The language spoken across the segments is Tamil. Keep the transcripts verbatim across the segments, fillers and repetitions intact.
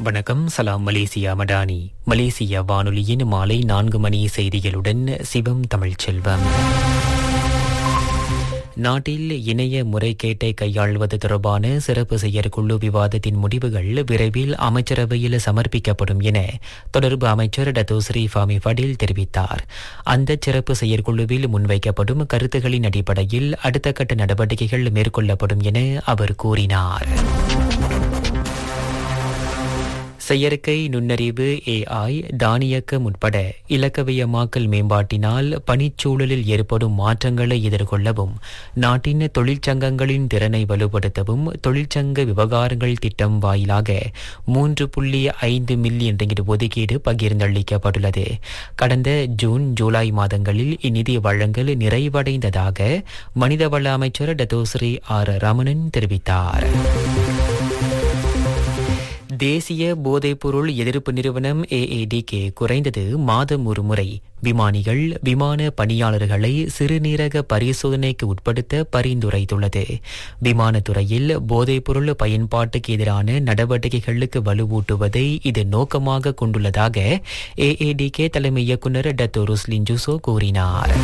வணக்கம். சலாம் மலேசியா மடானி. மலேசியா வானொலியின் மாலை நான்கு மணி செய்திகளுடன் சிவம் தமிழ்ச்செல்வம். நாட்டில் இணைய முறைகேட்டை கையாள்வது தொடர்பான சிறப்பு செயற்குழு விவாதத்தின் முடிவுகள் விரைவில் அமைச்சரவையில் சமர்ப்பிக்கப்படும் என தொடர்பு அமைச்சர் டத்தோஸ்ரீ ஃபாமி ஃபடில் தெரிவித்தார். அந்த சிறப்பு செயற்குழுவில் முன்வைக்கப்படும் கருத்துகளின் அடிப்படையில் அடுத்த கட்ட நடவடிக்கைகள் மேற்கொள்ளப்படும் என அவர் கூறினார். செயற்கை நுண்ணறிவு ஏஐ தானியக்கம் உட்பட இலக்கவியமாக்கல் மேம்பாட்டினால் பணிச்சூழலில் ஏற்படும் மாற்றங்களை எதிர்கொள்ளவும் நாட்டின் தொழிற்சங்கங்களின் திறனை வலுப்படுத்தவும் தொழிற்சங்க விவகாரங்கள் திட்டம் வாயிலாக மூன்று புள்ளி ஐந்து மில்லியன் ரிங்கிட் ஒதுக்கீடு பகிர்ந்தளிக்கப்பட்டுள்ளது. கடந்த ஜூன் ஜூலை மாதங்களில் இந்நிதி வழங்கல் நிறைவடைந்ததாக மனிதவள அமைச்சர் டத்தோஸ்ரீ ஆர் ரமணன் தெரிவித்தார். தேசிய போதைப்பொருள் எதிர்ப்பு நிறுவனம் ஏஏடிகே குறைந்தது மாதம் ஒரு முறை விமானிகள் விமான பணியாளர்களை சிறுநீரக பரிசோதனைக்கு உட்படுத்த பரிந்துரைத்துள்ளது. விமானத்துறையில் போதைப்பொருள் பயன்பாட்டுக்கு எதிரான நடவடிக்கைகளுக்கு வலுவூட்டுவதை இது நோக்கமாக கொண்டுள்ளதாக ஏஏடிகே தலைமை இயக்குநர் டத்தோ ருஸ்லின் ஜூசோ கூறினார்.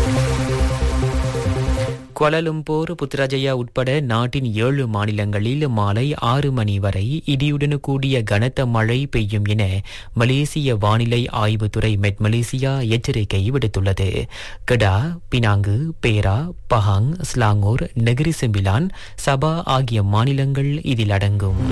குவாலலும்பூர், புத்ராஜயா உட்பட நாட்டின் ஏழு மாநிலங்களில் மாலை ஆறு மணி வரை இடியுடன் கூடிய கனத்த மழை பெய்யும் என மலேசிய வானிலை ஆய்வுத்துறை மெட் மலேசியா எச்சரிக்கை விடுத்துள்ளது. கடா, பினாங்கு, பேரா, பஹாங், ஸ்லாங்கூர், நெகிரி செம்பிலான், சபா ஆகிய மாநிலங்கள் இதில் அடங்கும்.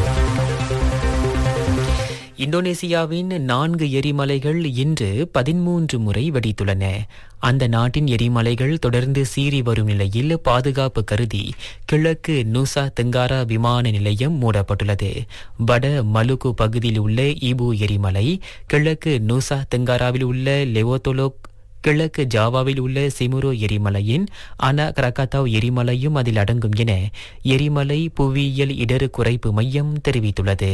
இந்தோனேசியாவின் நான்கு எரிமலைகள் இன்று பதிமூன்று முறை வெடித்துள்ளன. அந்த நாட்டின் எரிமலைகள் தொடர்ந்து சீறி வரும் நிலையில் பாதுகாப்பு கருதி கிழக்கு நூசா தெங்காரா விமான நிலையம் மூடப்பட்டுள்ளது. வட மலுக்கு பகுதியில் உள்ள ஈபு எரிமலை, கிழக்கு நூசா தெங்காராவில் உள்ள லெவோத்தோலோக், கிழக்கு ஜாவாவில் உள்ள சிமுரோ எரிமலையின் அனா கிரகாத்தாவ் எரிமலையும் அதில் அடங்கும் என எரிமலை புவியியல் இடர் குறைப்பு மையம் தெரிவித்துள்ளது.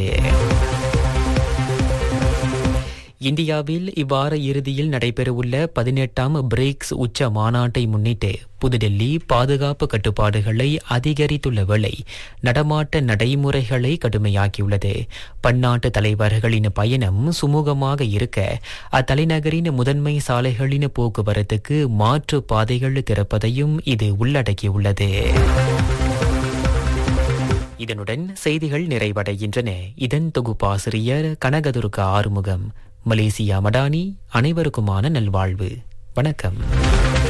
இந்தியாவில் இவ்வார இறுதியில் நடைபெறவுள்ள பதினெட்டாம் பிரிக்ஸ் உச்ச மாநாட்டை முன்னிட்டு புதுடெல்லி பாதுகாப்பு கட்டுப்பாடுகளை அதிகரித்துள்ள வேளை நடமாட்ட நடைமுறைகளை கடுமையாக்கியுள்ளது. பன்னாட்டு தலைவர்களின் பயணம் சுமூகமாக இருக்க அத்தலைநகரின் முதன்மை சாலைகளின் போக்குவரத்துக்கு மாற்று பாதைகள் திறப்பதையும் இது உள்ளடக்கியுள்ளது. இதனுடன் செய்திகள் நிறைவடைகின்றன. இதன் தொகுப்பாசிரியர் கனகதுர்கா ஆறுமுகம். மலேசியா மடானி. அனைவருக்குமான நல்வாழ்வு. வணக்கம்.